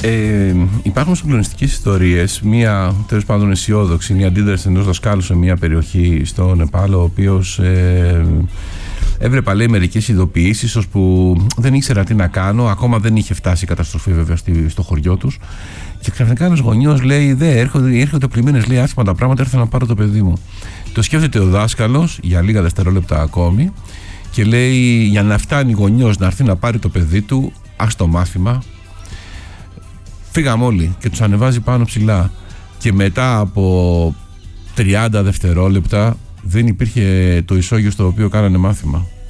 Υπάρχουν συγκλονιστικές ιστορίες. Μία τέλος πάντων αισιόδοξη, μια αντίδραση ενός δασκάλου σε μια περιοχή στο Νεπάλ, ο οποίος έβλεπα, λέει, μερικές ειδοποιήσεις, ώσπου δεν ήξερα τι να κάνω. Ακόμα δεν είχε φτάσει η καταστροφή, βέβαια, στο χωριό τους. Και ξαφνικά ένας γονιός λέει: έρχονται πλημμύρες, λέει, άσχημα τα πράγματα, έρθω να πάρω το παιδί μου. Το σκέφτεται ο δάσκαλος για λίγα δευτερόλεπτα ακόμη και λέει: για να φτάνει γονιός να έρθει να πάρει το παιδί του, ας το μάθημα. Φύγαμε όλοι και τους ανεβάζει πάνω ψηλά. Και μετά από 30 δευτερόλεπτα δεν υπήρχε το ισόγειο στο οποίο κάνανε μάθημα.